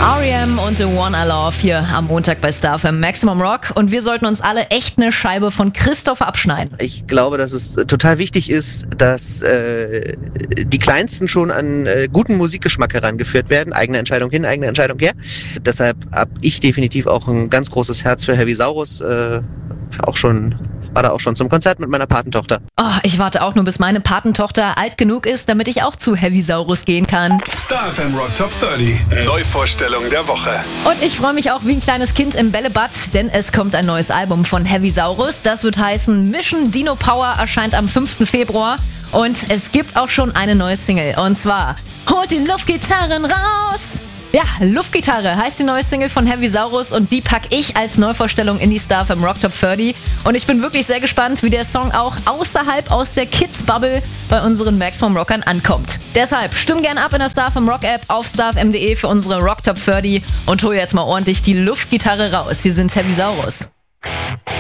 R.E.M. und The One I Love hier am Montag bei Star FM Maximum Rock. Und wir sollten uns alle echt eine Scheibe von Christopher abschneiden. Ich glaube, dass es total wichtig ist, dass die Kleinsten schon an guten Musikgeschmack herangeführt werden. Eigene Entscheidung hin, eigene Entscheidung her. Deshalb habe ich definitiv auch ein ganz großes Herz für Heavy Saurus. War da auch schon zum Konzert mit meiner Patentochter. Oh, ich warte auch nur, bis meine Patentochter alt genug ist, damit ich auch zu Heavy Saurus gehen kann. Star FM Rock Top 30. Neuvorstellung der Woche. Und ich freue mich auch wie ein kleines Kind im Bällebad, denn es kommt ein neues Album von Heavy Saurus. Das wird heißen Mission Dino Power, erscheint am 5. Februar. Und es gibt auch schon eine neue Single. Und zwar Holt die Luftgitarren raus! Ja, Luftgitarre heißt die neue Single von Heavy Saurus und die packe ich als Neuvorstellung in die Star FM Rock Top 30. Und ich bin wirklich sehr gespannt, wie der Song auch außerhalb aus der Kids-Bubble bei unseren Maximum Rockern ankommt. Deshalb stimm gerne ab in der Star FM Rock App auf starfm.de für unsere Rock Top 30 und hol jetzt mal ordentlich die Luftgitarre raus. Hier sind Heavy Saurus.